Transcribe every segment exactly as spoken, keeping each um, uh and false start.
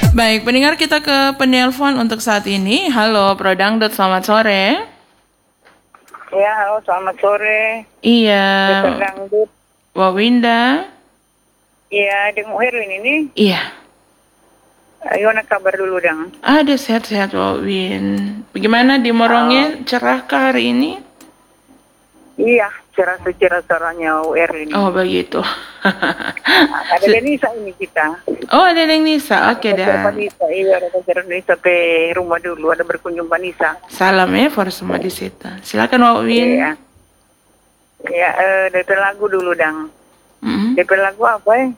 Baik, pendengar kita ke penelpon untuk saat ini. Halo, Pro Dangdut, selamat sore. Ya, halo, selamat sore. Iya. Pro Dangdut. Wawinda. Iya, dengan Herlin ini. Iya. Gimana kabar dulu, Dang? Ada sehat-sehat, Wawin. Bagaimana di Moronge? Cerahkah hari ini? Iya, cerah-cerah suaranya Erlin. Oh, begitu. Ada Denisa ini kita. Oh, ada Denisa. Oke, okay, dah. Nisa, iya, ada Denisa sampai rumah dulu, ada berkunjung Vanessa. Salam ya, for semua di situ. Silakan, Wawin. Iya. Ya, uh, D P lagu dulu, Dang. Mm-hmm. D P lagu apa ya?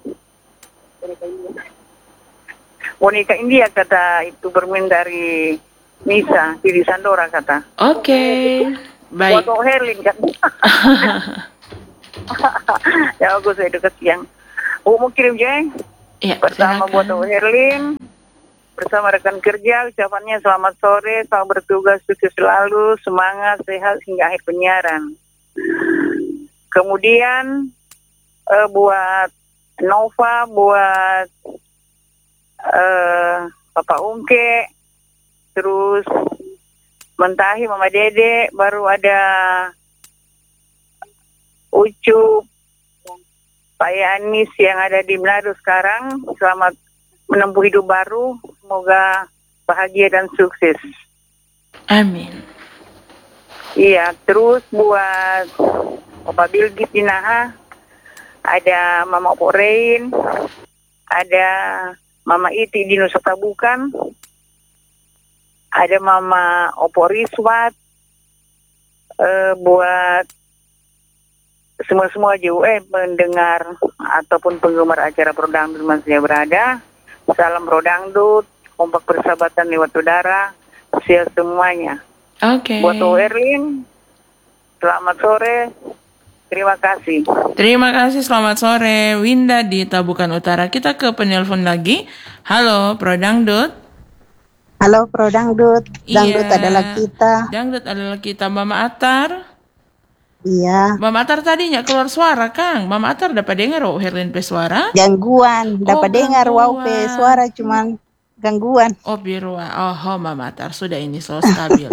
Boneka India kata itu bermain dari Nisa, Diri Sandora kata. Oke. Okay. Baik. Buat Herlin kan. Ya aku saya dekat yang. Oh, mau kirim jeng? Ya, pertama buat Herlin. Bersama rekan kerja, ucapannya selamat sore, selamat bertugas, sukses selalu, semangat, sehat hingga akhir penyiaran. Kemudian uh, buat Nova, buat uh, Papa Ungke, terus Mentahi, Mama Dede, baru ada Ucup, Pak Yanis yang ada di Manado sekarang. Selamat menempuh hidup baru, semoga bahagia dan sukses. Amin. Iya, terus buat Papa Bilgit di Naha, ada Mama Opo Rein, ada Mama Iti di Nusa Tabukan, ada Mama Opo Riswat, uh, buat semua-semua J U E mendengar ataupun penggemar acara Pro Dangdut masih berada. Salam Pro Dangdut, kompak persahabatan lewat udara, sehat semuanya. Oke. Okay. Buat Erlin, selamat sore. Terima kasih. Terima kasih, selamat sore. Winda di Tabukan Utara. Kita ke penelpon lagi. Halo, Pro Dangdut. Halo, Pro Dangdut. Dangdut iya. adalah kita. Dangdut adalah kita, Mama Atar. Iya. Mama Atar tadinya keluar suara, Kang. Mama Atar dapat dengar oh Herlin pe suara? Gangguan, dapat oh, dengar wow pe suara cuman gangguan. Oh, biru. Oh, Mama Atar sudah ini selalu stabil.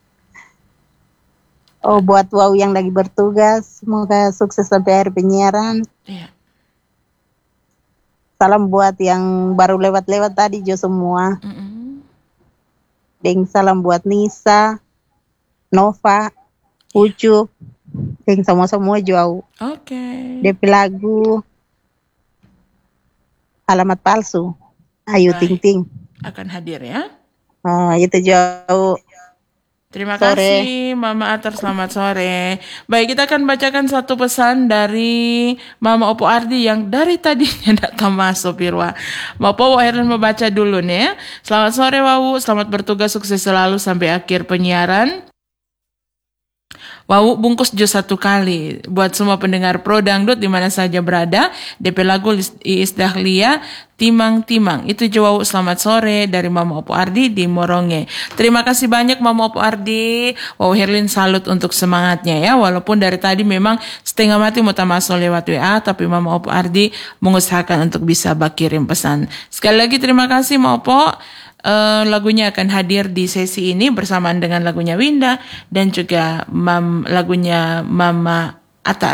Oh, buat wow yang lagi bertugas, semoga sukses sampai akhir penyiaran. Iya. Salam buat yang baru lewat-lewat tadi jo semua. Mm-mm. Deng salam buat Nisa, Nova, Ucup, deng semua-semua jo. Oke. Okay. D P lagu Alamat Palsu. Ayu Ting Ting. Akan hadir ya. Oh, itu jauh. Terima sore. kasih Mama Atar, selamat sore. Baik, kita akan bacakan satu pesan dari Mama Opo Ardi yang dari tadinya datang masuk Pirwa. Mama Opo Herlin membaca dulu nih ya. Selamat sore Wawu, selamat bertugas, sukses selalu sampai akhir penyiaran. Wawu bungkus jus satu kali buat semua pendengar Pro Dangdut di mana saja berada. D P lagu Iis Dahlia Timang-Timang. Itu jo Wawu, selamat sore dari Mama Opo Ardi di Moronge. Terima kasih banyak Mama Opo Ardi. Wawu Herlin salut untuk semangatnya ya. Walaupun dari tadi memang setengah mati mau masuk lewat W A, tapi Mama Opo Ardi mengusahakan untuk bisa bakirim pesan. Sekali lagi terima kasih Mama Opo. Uh, lagunya akan hadir di sesi ini bersamaan dengan lagunya Winda dan juga mam, lagunya Mama Atar.